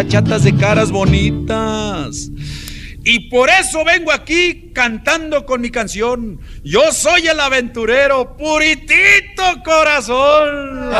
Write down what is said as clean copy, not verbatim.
chatas de caras bonitas. Y por eso vengo aquí cantando con mi canción. Yo soy el aventurero, puritito corazón.